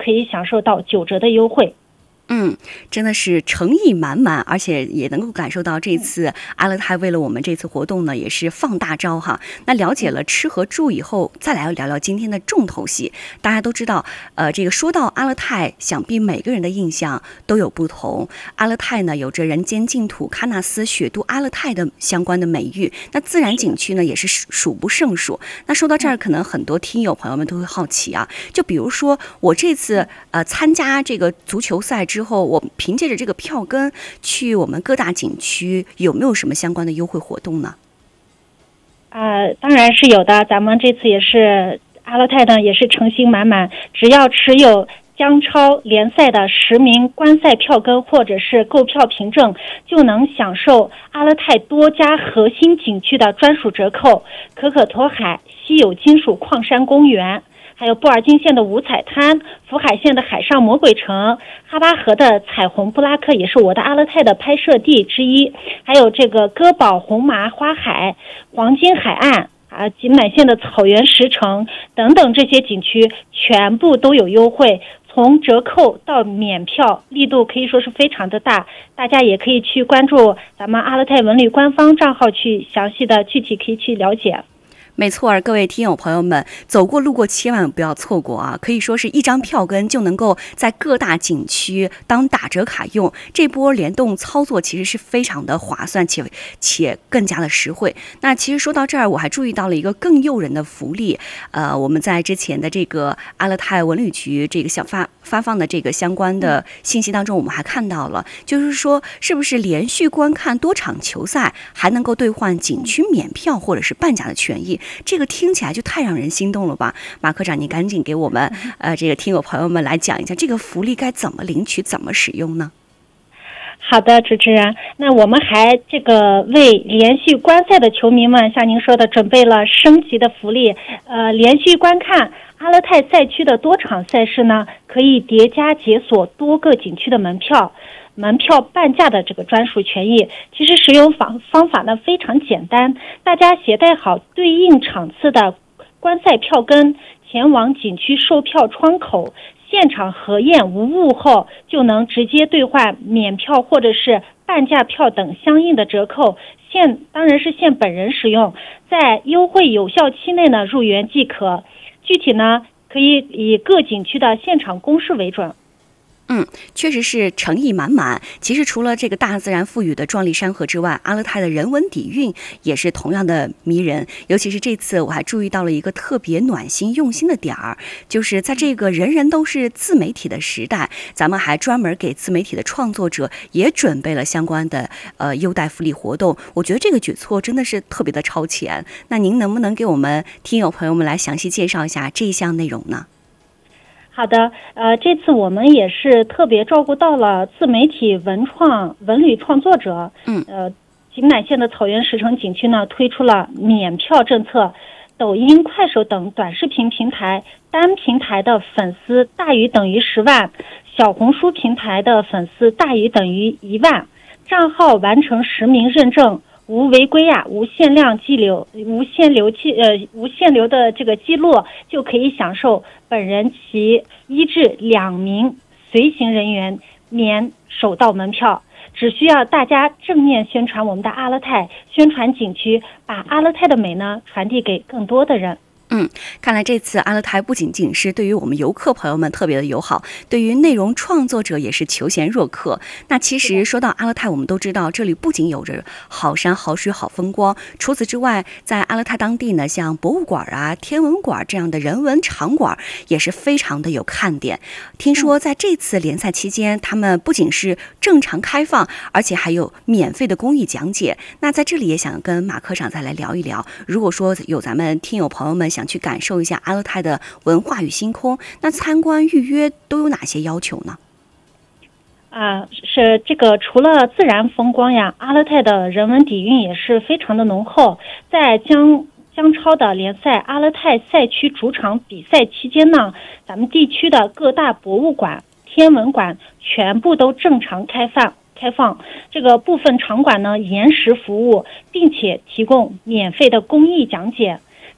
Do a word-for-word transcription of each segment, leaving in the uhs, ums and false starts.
可以享受到九折的优惠。 嗯，真的是诚意满满，而且也能够感受到这次阿勒泰为了我们这次活动呢，也是放大招哈。那了解了吃和住以后，再来聊聊今天的重头戏。大家都知道，呃，这个说到阿勒泰，想必每个人的印象都有不同。阿勒泰呢，有着人间净土喀纳斯雪都阿勒泰的相关的美誉，那自然景区呢也是数不胜数。那说到这儿，可能很多听友朋友们都会好奇啊，就比如说我这次呃参加这个足球赛之后，我凭借着这个票根去我们各大景区，有没有什么相关的优惠活动呢？ 呃，当然是有的。咱们这次也是阿勒泰呢，也是诚心满满，只要持有江超联赛的实名观赛票根或者是购票凭证，就能享受阿勒泰多家核心景区的专属折扣。可可托海稀有金属矿山公园，还有布尔津县的五彩滩，福海县的海上魔鬼城，哈巴河的彩虹布拉克也是我的阿勒泰的拍摄地之一，还有这个哥宝红麻花海、黄金海岸啊，锦乃县的草原石城等等，这些景区全部都有优惠，从折扣到免票，力度可以说是非常的大。大家也可以去关注咱们阿勒泰文旅官方账号，去详细的具体可以去了解。 没错，各位听友朋友们，走过路过千万不要错过啊！可以说是一张票根就能够在各大景区当打折卡用，这波联动操作其实是非常的划算且且更加的实惠。那其实说到这儿，我还注意到了一个更诱人的福利，呃，我们在之前的这个阿勒泰文旅局这个小发发放的这个相关的信息当中，我们还看到了，就是说是不是连续观看多场球赛还能够兑换景区免票或者是半价的权益？这个听起来就太让人心动了吧。马科长，你赶紧给我们呃这个听友朋友们来讲一下这个福利该怎么领取，怎么使用呢？ 好的，主持人，那我们还这个为连续观赛的球迷们，像您说的，准备了升级的福利。呃，连续观看阿勒泰赛区的多场赛事呢，可以叠加解锁多个景区的门票，门票半价的这个专属权益。其实使用方方法呢非常简单，大家携带好对应场次的观赛票根，前往景区售票窗口，现场核验无误后，就能直接兑换免票或者是半价票等相应的折扣，限当然是限本人使用，在优惠有效期内呢入园即可。具体呢可以以各景区的现场公示为准。 嗯，确实是诚意满满。其实除了这个大自然赋予的壮丽山河之外，阿勒泰的人文底蕴也是同样的迷人。尤其是这次我还注意到了一个特别暖心用心的点儿，就是在这个人人都是自媒体的时代，咱们还专门给自媒体的创作者也准备了相关的呃优待福利活动。我觉得这个举措真的是特别的超前。那您能不能给我们听友朋友们来详细介绍一下这一项内容呢？ 好的，呃，这次我们也是特别照顾到了自媒体文创文旅创作者。 嗯， 呃，锦乃县的草原石城景区呢推出了免票政策，抖音、快手等短视频平台单平台的粉丝大于等于十万，小红书平台的粉丝大于等于一万，账号完成实名认证，无违规啊，无限量记留，无限流记呃无限流的这个记录，就可以享受本人其一至两名随行人员免首道门票。只需要大家正面宣传我们的阿勒泰，宣传景区，把阿勒泰的美呢传递给更多的人。 嗯，看来这次阿勒泰不仅仅是对于我们游客朋友们特别的友好，对于内容创作者也是求贤若渴。那其实说到阿勒泰，我们都知道这里不仅有着好山好水好风光，除此之外，在阿勒泰当地呢，像博物馆啊、天文馆这样的人文场馆也是非常的有看点。听说在这次联赛期间，他们不仅是正常开放，而且还有免费的公益讲解。那在这里也想跟马科长再来聊一聊，如果说有咱们听友朋友们想去感受一下阿勒泰的文化与星空，那参观预约都有哪些要求呢？ 啊，是这个除了自然风光呀，阿勒泰的人文底蕴也是非常的浓厚。在江江超的联赛阿勒泰赛区主场比赛期间呢，咱们地区的各大博物馆、天文馆全部都正常开放。开放这个部分场馆呢延时服务，并且提供免费的公益讲解。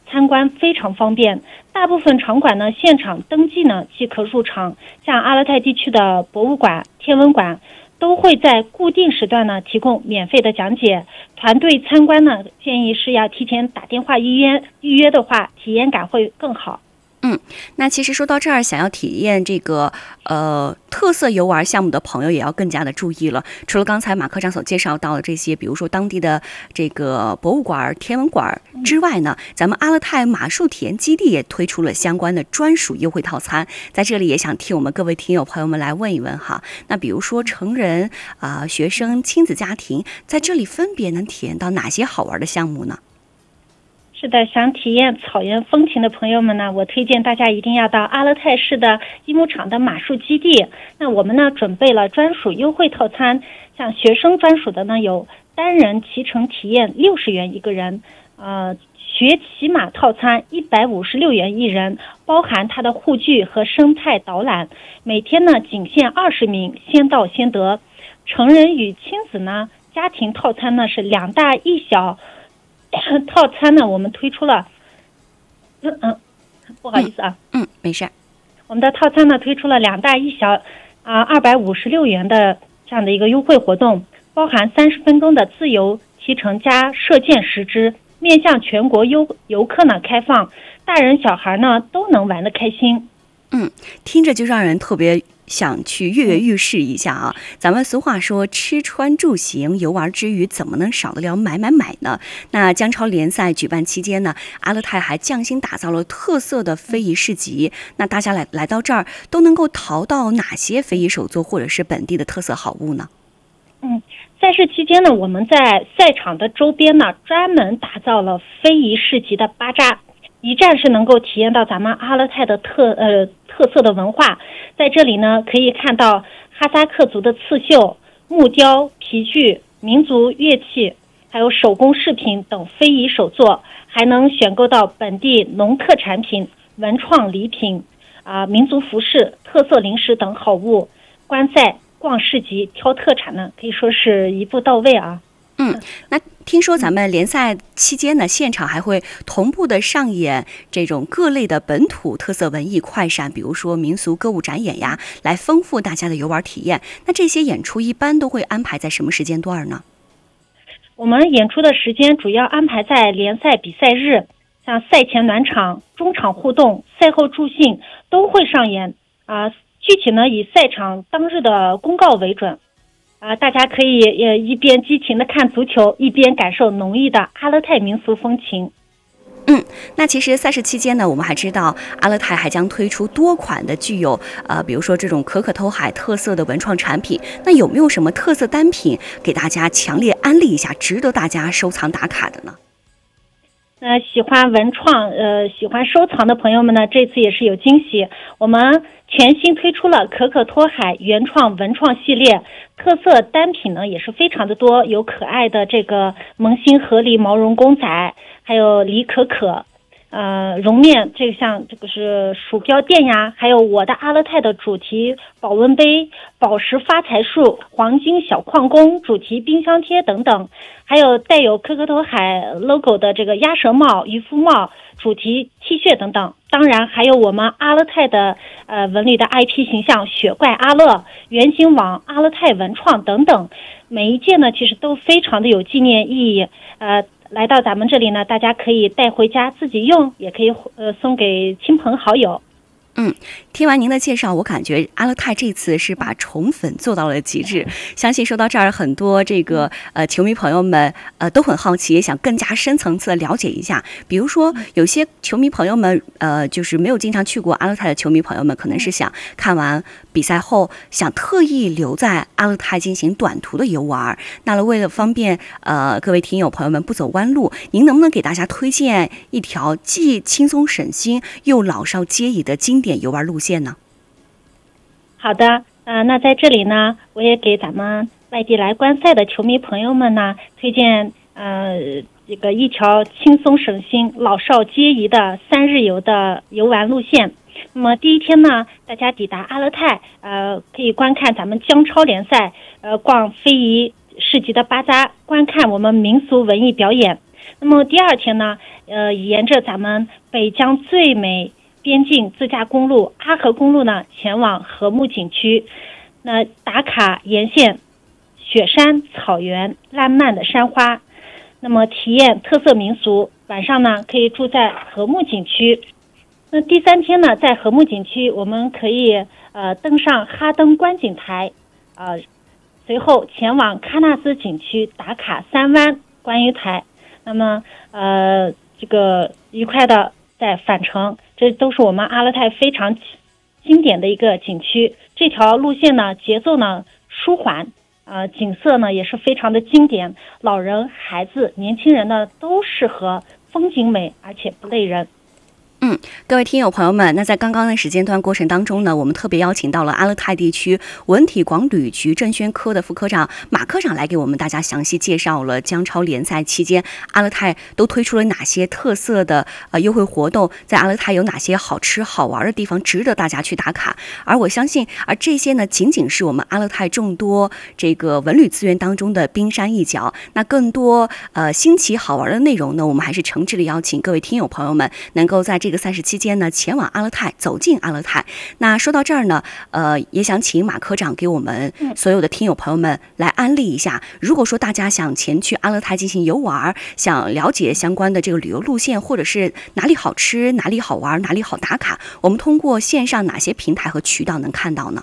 参观非常方便。大部分场馆呢，现场登记呢即可入场。像阿勒泰地区的博物馆、天文馆都会在固定时段呢提供免费的讲解。团队参观呢，建议是要提前打电话预约，预约的话体验感会更好。 嗯，那其实说到这儿，想要体验这个呃特色游玩项目的朋友也要更加的注意了。除了刚才马科长所介绍到的这些，比如说当地的这个博物馆、天文馆之外呢，咱们阿勒泰马术体验基地也推出了相关的专属优惠套餐。在这里也想替我们各位听友朋友们来问一问哈，那比如说成人啊、呃、学生、亲子家庭，在这里分别能体验到哪些好玩的项目呢？ 是的，想体验草原风情的朋友们呢，我推荐大家一定要到阿勒泰市的伊木场的马术基地。那我们呢准备了专属优惠套餐，像学生专属的呢有单人骑乘体验六十元一个人，呃，学骑马套餐一百五十六元一人，包含它的护具和生态导览，每天呢仅限二十名，先到先得。成人与亲子呢，家庭套餐呢是两大一小。套餐呢，我们推出了，嗯嗯，不好意思啊， 嗯，嗯没事。 我们的套餐呢推出了两大一小啊二百五十六元的这样的一个优惠活动，包含三十分钟的自由骑乘加射箭十支，面向全国游游客呢开放，大人小孩呢都能玩得开心。 嗯，听着就让人特别想去跃跃欲试一下啊！咱们俗话说，吃穿住行游玩之余，怎么能少得了买买买呢？那江超联赛举办期间呢，阿勒泰还匠心打造了特色的非遗市集。那大家来来到这儿，都能够淘到哪些非遗手作或者是本地的特色好物呢？ 嗯，赛事期间呢，我们在赛场的周边呢，专门打造了非遗市集的巴扎。一站是能够体验到咱们阿勒泰的特呃特色的文化，在这里呢可以看到哈萨克族的刺绣、木雕、皮具、民族乐器，还有手工饰品等非遗手作，还能选购到本地农特产品、文创礼品啊、呃、民族服饰、特色零食等好物。观赛、逛市集、挑特产呢，可以说是一步到位啊。 嗯，那听说咱们联赛期间呢，现场还会同步的上演这种各类的本土特色文艺快闪，比如说民俗歌舞展演呀，来丰富大家的游玩体验。那这些演出一般都会安排在什么时间段呢？ 我们演出的时间主要安排在联赛比赛日，像赛前暖场、中场互动、赛后助兴都会上演啊、呃。具体呢，以赛场当日的公告为准。啊，大家可以呃一边激情的看足球，一边感受浓郁的阿勒泰民俗风情。 嗯，那其实赛事期间呢，我们还知道阿勒泰还将推出多款的具有呃，比如说这种可可托海特色的文创产品。那有没有什么特色单品给大家强烈安利一下，值得大家收藏打卡的呢？ 那喜欢文创呃喜欢收藏的朋友们呢，这次也是有惊喜。我们全新推出了可可托海原创文创系列，特色单品呢也是非常的多，有可爱的这个萌新河狸毛绒公仔，还有李可可呃绒面，这个像这个是鼠标垫呀，还有我的阿勒泰的主题保温杯、宝石发财树、黄金小矿工主题冰箱贴等等，还有带有可可托海 logo 的这个鸭舌帽、渔夫帽主题 T 恤等等。当然还有我们阿勒泰的呃文旅的 I P 形象雪怪阿乐、圆形网、阿勒泰文创等等，每一件呢其实都非常的有纪念意义。呃来到咱们这里呢，大家可以带回家自己用，也可以呃送给亲朋好友。 嗯，听完您的介绍，我感觉阿勒泰这次是把宠粉做到了极致。相信说到这儿，很多这个呃球迷朋友们呃都很好奇，也想更加深层次的了解一下。比如说，有些球迷朋友们呃就是没有经常去过阿勒泰的球迷朋友们，可能是想看完比赛后想特意留在阿勒泰进行短途的游玩。那为了方便呃各位听友朋友们不走弯路，您能不能给大家推荐一条既轻松省心又老少皆宜的经典游玩路线呢？ 好的，呃，那在这里呢，我也给咱们外地来观赛的球迷朋友们呢，推荐呃这个一条轻松省心、老少皆宜的三日游的游玩路线。那么第一天呢，大家抵达阿勒泰，呃，可以观看咱们江超联赛，呃，逛非遗市集的巴扎，观看我们民俗文艺表演。 那么第二天呢，呃，沿着咱们北疆最美边境自驾公路阿河公路呢，前往和睦景区。那打卡沿线雪山、草原、烂漫的山花，那么体验特色民俗。晚上呢，可以住在和睦景区。那第三天呢，在和睦景区，我们可以呃登上哈登观景台，呃，随后前往喀纳斯景区打卡三湾观鱼台。那么呃，这个愉快的再返程，这都是我们阿勒泰非常经典的一个景区。这条路线呢，节奏呢舒缓，呃，景色呢也是非常的经典，老人、孩子、年轻人呢都适合，风景美而且不累人。 嗯，各位听友朋友们，那在刚刚的时间段过程当中呢，我们特别邀请到了阿勒泰地区文体广旅局政宣科的副科长马科长来给我们大家详细介绍了姜超联赛期间阿勒泰都推出了哪些特色的呃优惠活动，在阿勒泰有哪些好吃好玩的地方值得大家去打卡。而我相信，而这些呢，仅仅是我们阿勒泰众多这个文旅资源当中的冰山一角。那更多呃新奇好玩的内容呢，我们还是诚挚的邀请各位听友朋友们能够在这个赛事期间呢，前往阿勒泰，走进阿勒泰。那说到这儿呢，呃，也想请马科长给我们所有的听友朋友们来安利一下。如果说大家想前去阿勒泰进行游玩，想了解相关的这个旅游路线，或者是哪里好吃、哪里好玩、哪里好打卡，我们通过线上哪些平台和渠道能看到呢？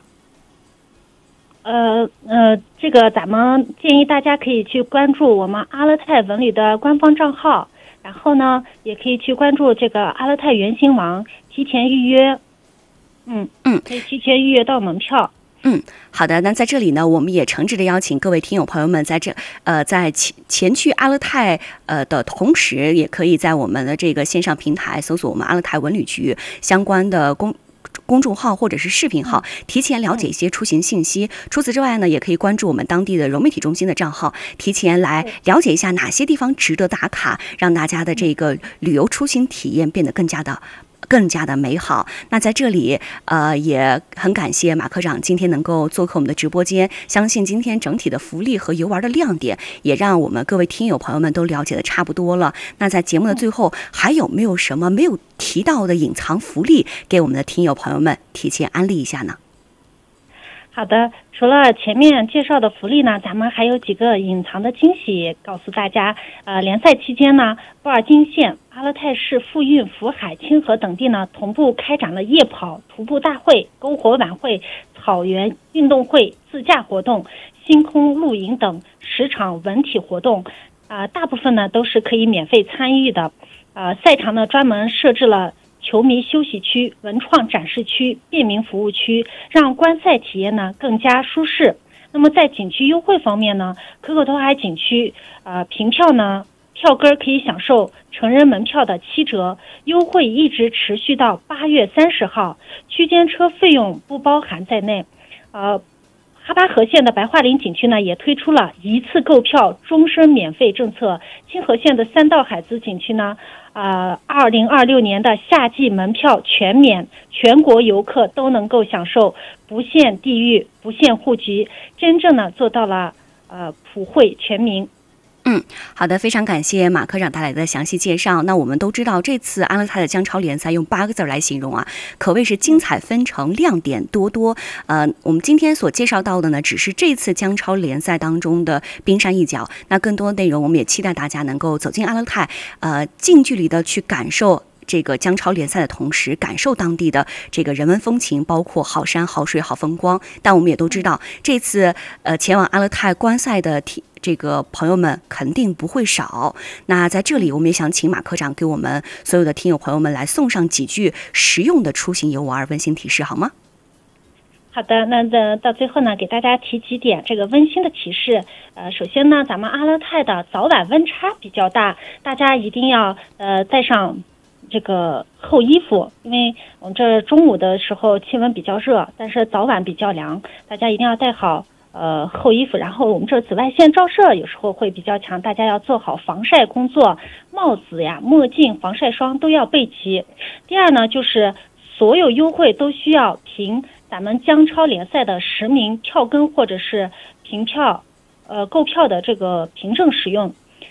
呃呃，这个咱们建议大家可以去关注我们阿勒泰文旅的官方账号。然后呢，也可以去关注这个阿勒泰原兴网，提前预约。嗯嗯，可以提前预约到门票。 嗯，好的。那在这里呢，我们也诚挚的邀请各位听友朋友们，在这呃，在前前去阿勒泰呃的同时，也可以在我们的这个线上平台搜索我们阿勒泰文旅局相关的公。公众号或者是视频号，提前了解一些出行信息。除此之外呢，也可以关注我们当地的融媒体中心的账号，提前来了解一下哪些地方值得打卡，让大家的这个旅游出行体验变得更加的更加的美好。那在这里呃，也很感谢马科长今天能够做客我们的直播间，相信今天整体的福利和游玩的亮点也让我们各位听友朋友们都了解的差不多了。那在节目的最后，还有没有什么没有提到的隐藏福利给我们的听友朋友们提前安利一下呢？ 好的，除了前面介绍的福利呢，咱们还有几个隐藏的惊喜告诉大家。呃，联赛期间呢，布尔津县、阿勒泰市、富蕴、福海、清河等地呢，同步开展了夜跑、徒步大会、篝火晚会、草原运动会、自驾活动、星空露营等十场文体活动。啊、呃，大部分呢都是可以免费参与的。呃，赛场呢专门设置了球迷休息区、文创展示区、便民服务区，让观赛体验呢更加舒适。那么在景区优惠方面呢，可可托海景区呃凭票呢票根可以享受成人门票的七折，优惠一直持续到八月三十号，区间车费用不包含在内。呃哈巴河县的白桦林景区呢，也推出了一次购票终身免费政策。清河县的三道海子景区呢，呃，二零二六年的夏季门票全免，全国游客都能够享受，不限地域、不限户籍，真正的做到了呃普惠全民。 嗯，好的，非常感谢马科长带来的详细介绍。那我们都知道，这次阿勒泰的姜超联赛用八个字来形容啊，可谓是精彩纷呈，亮点多多。呃，我们今天所介绍到的呢，只是这次姜超联赛当中的冰山一角。那更多内容，我们也期待大家能够走进阿勒泰，呃，近距离的去感受这个姜超联赛的同时，感受当地的这个人文风情，包括好山好水好风光。但我们也都知道，这次呃前往阿勒泰观赛的体这个朋友们肯定不会少。那在这里，我们也想请马科长给我们所有的听友朋友们来送上几句实用的出行游玩温馨提示，好吗？ 好的，那的到最后呢，给大家提几点这个温馨的提示。呃，首先呢，咱们阿勒泰的早晚温差比较大，大家一定要呃带上这个厚衣服，因为我们这中午的时候气温比较热，但是早晚比较凉，大家一定要带好呃厚衣服。然后我们这紫外线照射有时候会比较强，大家要做好防晒工作，帽子呀、墨镜、防晒霜都要备齐。第二呢，就是所有优惠都需要凭咱们姜超联赛的实名票根或者是凭票呃购票的这个凭证使用。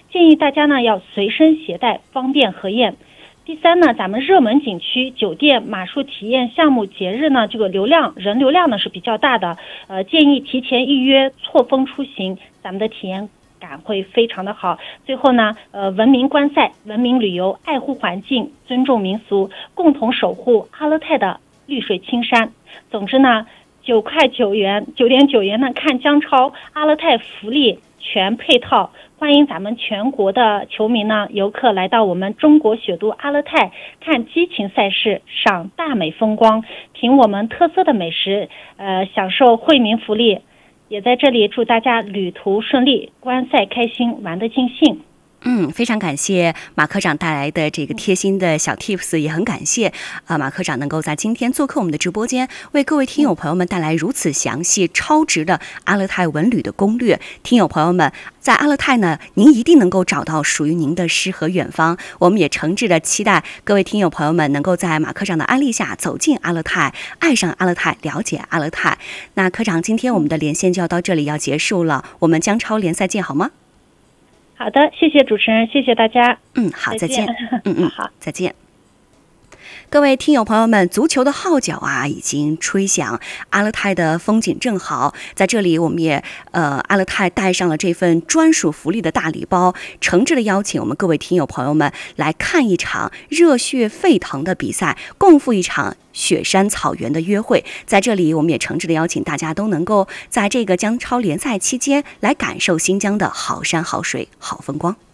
建议大家呢要随身携带，方便核验。第三呢，咱们热门景区、酒店、马术体验项目节日呢，这个流量人流量呢是比较大的，呃，建议提前预约，错峰出行，咱们的体验感会非常的好。最后呢，呃，文明观赛、文明旅游，爱护环境，尊重民俗，共同守护阿勒泰的绿水青山。总之呢，九块九元、九点九元呢看姜超，阿勒泰福利全配套。欢迎咱们全国的球迷呢、游客来到我们中国雪都阿勒泰看激情赛事，赏大美风光，品我们特色的美食，呃，享受惠民福利。也在这里祝大家旅途顺利，观赛开心，玩得尽兴。 嗯，非常感谢马科长带来的这个贴心的小 tips， 也很感谢啊、呃、马科长能够在今天做客我们的直播间，为各位听友朋友们带来如此详细、超值的阿勒泰文旅的攻略。听友朋友们，在阿勒泰呢，您一定能够找到属于您的诗和远方。我们也诚挚的期待各位听友朋友们能够在马科长的安利下走进阿勒泰，爱上阿勒泰，了解阿勒泰。那科长，今天我们的连线就要到这里要结束了，我们姜超联赛见好吗？ 好的，谢谢主持人，谢谢大家。 嗯，好，再见。 再见嗯嗯， 好， 再见。各位听友朋友们，足球的号角啊已经吹响，阿勒泰的风景正好，在这里我们也呃阿勒泰带上了这份专属福利的大礼包，诚挚的邀请我们各位听友朋友们来看一场热血沸腾的比赛，共赴一场雪山草原的约会。在这里我们也诚挚的邀请大家都能够在这个姜超联赛期间来感受新疆的好山好水好风光。